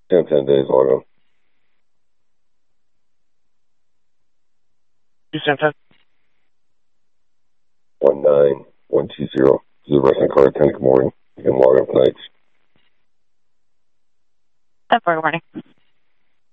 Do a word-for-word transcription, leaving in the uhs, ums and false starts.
ten ten days auto. Two ten ten. One nine one two zero. This is the wrestling card. Ten. Good morning. You can log up tonight. ten four. Good morning.